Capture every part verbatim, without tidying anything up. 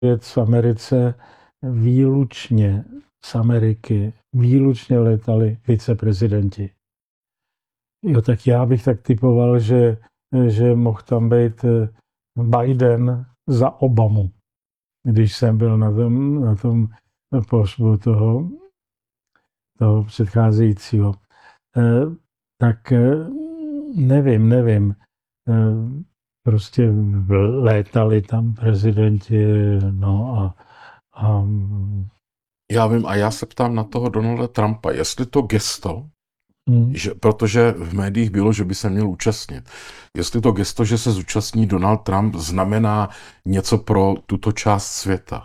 věc v Americe výlučně z Ameriky, výlučně letali viceprezidenti. Jo, tak já bych tak typoval, že, že mohl tam být Biden za Obamu, když jsem byl na tom, na tom pohřbu toho, toho předcházejícího. E, tak nevím, nevím. E, prostě létali tam prezidenti, no a, a... Já vím, a já se ptám na toho Donalda Trumpa, jestli to gesto, hmm. že, protože v médiích bylo, že by se měl účastnit, jestli to gesto, že se zúčastní Donald Trump, znamená něco pro tuto část světa.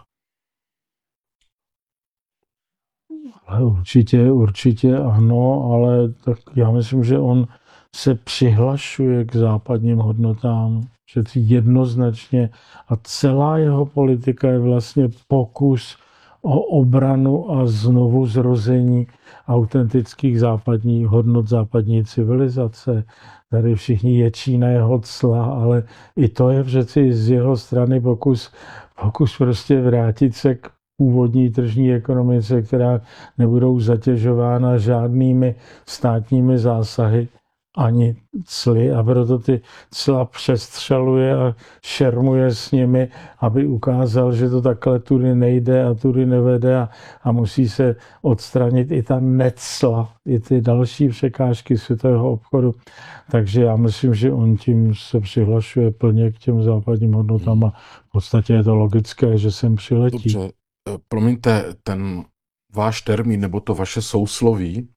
Ale určitě, určitě ano, ale tak já myslím, že on se přihlašuje k západním hodnotám, že jednoznačně a celá jeho politika je vlastně pokus o obranu a znovu zrození autentických západních hodnot západní civilizace. Tady všichni ječí na jeho cla, ale i to je přeci z jeho strany pokus, pokus prostě vrátit se k původní tržní ekonomice, která nebudou zatěžována žádnými státními zásahy ani cly, a proto ty cla přestřeluje a šermuje s nimi, aby ukázal, že to takhle tudy nejde a tudy nevede a, a musí se odstranit i ta necla, i ty další překážky světového obchodu. Takže já myslím, že on tím se přihlašuje plně k těm západním hodnotám a v podstatě je to logické, že sem přiletí. Dobře, promiňte, ten váš termín nebo to vaše sousloví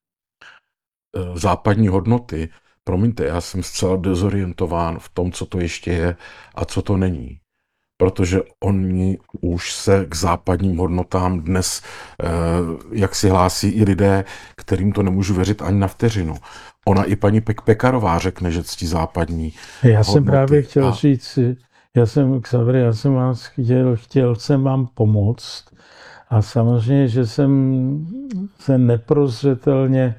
západní hodnoty, promiňte, já jsem zcela dezorientován v tom, co to ještě je a co to není. Protože oni už se k západním hodnotám dnes, jak si hlásí i lidé, kterým to nemůžu věřit ani na vteřinu. Ona i paní Pek- Pekarová řekne, že ctí západní Já hodnoty. jsem právě chtěl a... říct, já jsem, Xavier, já jsem vás chtěl, chtěl jsem vám pomoct a samozřejmě, že jsem se neprozřetelně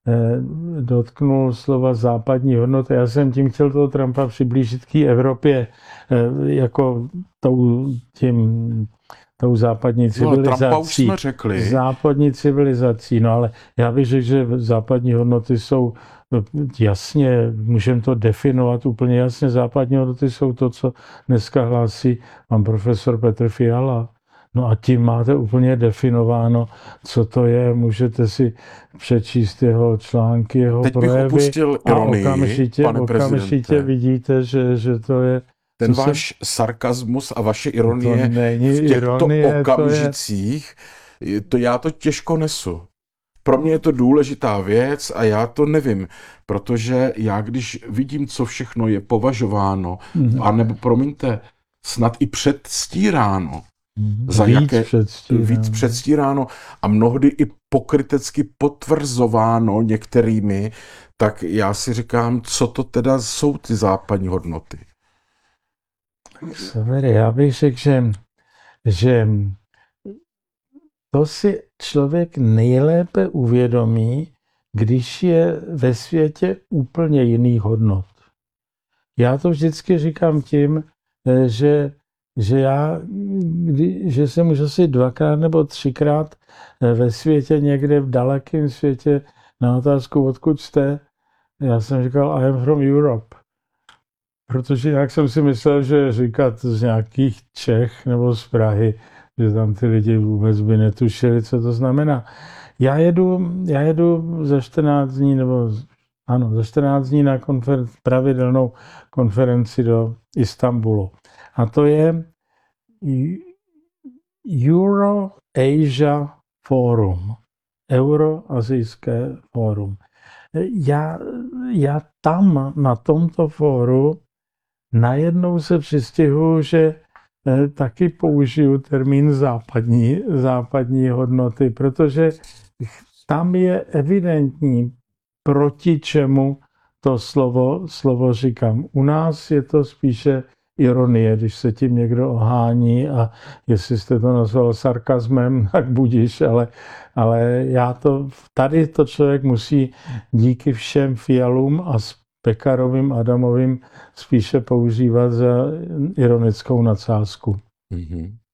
dotknul slova západní hodnoty. Já jsem tím chtěl toho Trumpa přiblížit k Evropě jako tou, tím, tou západní civilizací. No, Trumpa už jsme řekli. Západní civilizací, no ale já bych řekl, že západní hodnoty jsou jasně, můžeme to definovat úplně jasně. Západní hodnoty jsou to, co dneska hlásí pan profesor Petr Fiala. No a tím máte úplně definováno, co to je. Můžete si přečíst jeho články, jeho Teď projevy. Teď bych opustil ironii, a okamžitě, pane okamžitě vidíte, že, že to je... Ten váš se... sarkazmus a vaše ironie to není v těchto ironie, okamžicích, to, je... to já to těžko nesu. Pro mě je to důležitá věc a já to nevím, protože já když vidím, co všechno je považováno, mm-hmm. anebo promiňte, snad i předstíráno, za víc jaké předstíráno. víc předstíráno a mnohdy i pokrytecky potvrzováno některými, tak já si říkám, co to teda jsou ty západní hodnoty. Savere, já bych řekl, že, že to si člověk nejlépe uvědomí, když je ve světě úplně jiných hodnot. Já to vždycky říkám tím, že že já, že jsem už asi dvakrát nebo třikrát ve světě, někde v dalekém světě, na otázku, odkud jste, já jsem říkal, I am from Europe. Protože jak jsem si myslel, že říkat z nějakých Čech nebo z Prahy, že tam ty lidi vůbec by netušili, co to znamená. Já jedu, já jedu za čtrnáct dní, nebo ano, za čtrnáct dní na konfer- pravidelnou konferenci do Istanbulu. A to je Euro-Asia Forum, Euroazijské fórum. Já, já tam na tomto fóru najednou se přistihuji, že taky použiju termín západní, západní hodnoty, protože tam je evidentní, proti čemu to slovo, slovo říkám. U nás je to spíše ironie, když se tím někdo ohání a jestli jste to nazval sarkazmem, tak budiš, ale, ale já to, tady to člověk musí díky všem Fialům a Pekarovým, Adamovým spíše používat za ironickou nadsázku. Mm-hmm.